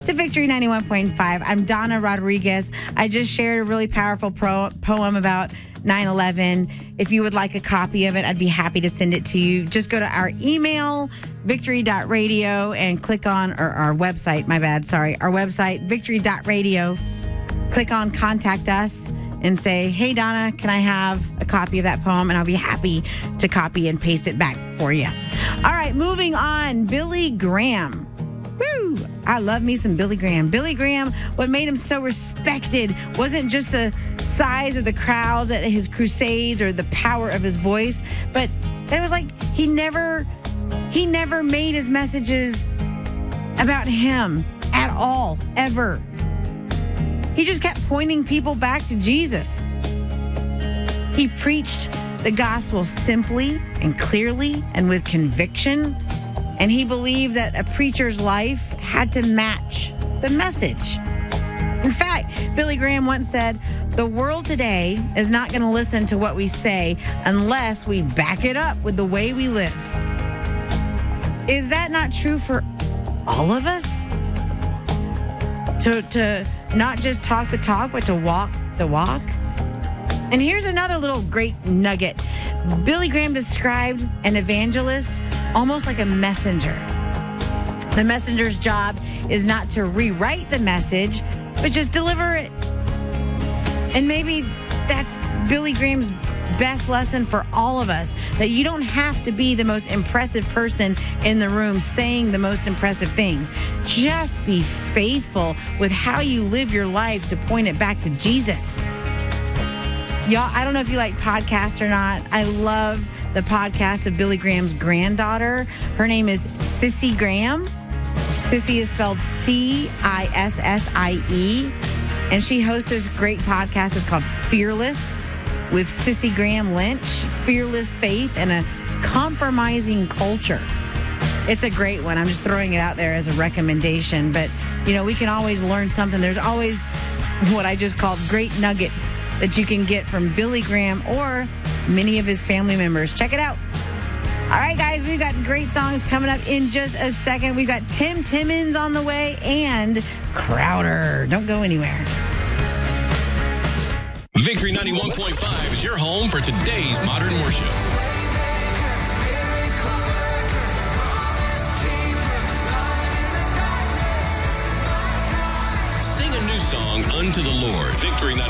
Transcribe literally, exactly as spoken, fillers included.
to Victory ninety-one point five. I'm Donna Rodriguez. I just shared a really powerful pro- poem about nine eleven. If you would like a copy of it, I'd be happy to send it to you. Just go to our email, victory dot radio, and click on, or our website, my bad, sorry, our website, victory dot radio. Click on Contact Us and say, hey, Donna, can I have a copy of that poem? And I'll be happy to copy and paste it back for you. All right, moving on. Billy Graham. Woo! I love me some Billy Graham. Billy Graham, what made him so respected wasn't just the size of the crowds at his crusades or the power of his voice, but it was like he never, he never made his messages about him at all, ever. He just kept pointing people back to Jesus. He preached the gospel simply and clearly and with conviction. And he believed that a preacher's life had to match the message. In fact, Billy Graham once said, the world today is not going to listen to what we say unless we back it up with the way we live. Is that not true for all of us? To, to not just talk the talk, but to walk the walk? And here's another little great nugget. Billy Graham described an evangelist almost like a messenger. The messenger's job is not to rewrite the message, but just deliver it. And maybe that's Billy Graham's best lesson for all of us, that you don't have to be the most impressive person in the room saying the most impressive things. Just be faithful with how you live your life to point it back to Jesus. Y'all, I don't know if you like podcasts or not. I love the podcast of Billy Graham's granddaughter. Her name is Sissy Graham. Sissy is spelled C I S S I E. And she hosts this great podcast. It's called Fearless with Sissy Graham Lynch. Fearless faith and a compromising culture. It's a great one. I'm just throwing it out there as a recommendation. But, you know, we can always learn something. There's always what I just called great nuggets that you can get from Billy Graham or many of his family members. Check it out. All right, guys, we've got great songs coming up in just a second. We've got Tim Timmons on the way and Crowder. Don't go anywhere. Victory ninety-one point five is your home for today's modern worship. Sing a new song unto the Lord. Victory ninety-one.